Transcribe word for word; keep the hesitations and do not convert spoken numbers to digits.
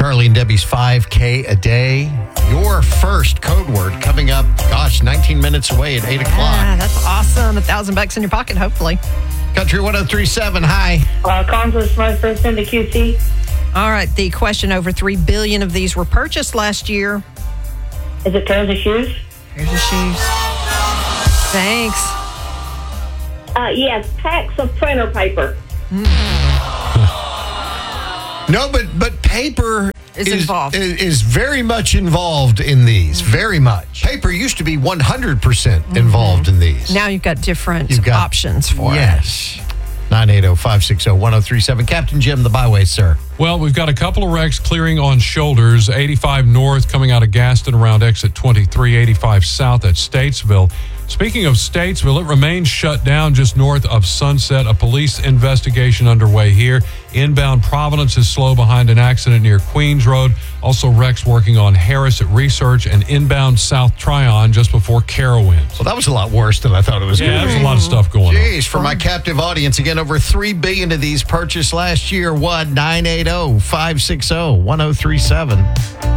Charlie and Debbie's five K a day. Your first code word coming up, gosh, nineteen minutes away at eight o'clock. Ah, that's awesome. A thousand bucks in your pocket, hopefully. Country one oh three point seven, hi. Uh, Constance, my first into Q C. All right, the question, over three billion of these were purchased last year. Is it pairs of shoes? Here's your shoes. Thanks. Uh, yes, packs of printer paper. No, but but paper Is involved. Is, is very much involved in these. Mm-hmm. Very much. Paper used to be one hundred percent involved in these. Now you've got different You've got- options for Yes. nine eight zero, five six zero, one zero three seven. Captain Jim, the byway, sir. Well, we've got a couple of wrecks clearing on shoulders. eighty-five north coming out of Gaston around exit twenty-three, eighty-five south at Statesville. Speaking of Statesville, it remains shut down just north of Sunset. A police investigation underway here. Inbound Providence is slow behind an accident near Queens Road. Also wrecks working on Harris at Research and inbound South Tryon just before Carowinds. Well, that was a lot worse than I thought it was Yeah, going to be. there's a lot of stuff going on. Jeez, for my captive audience, again, over three billion of these purchased last year. What? nine eight zero, five six zero, one zero three seven.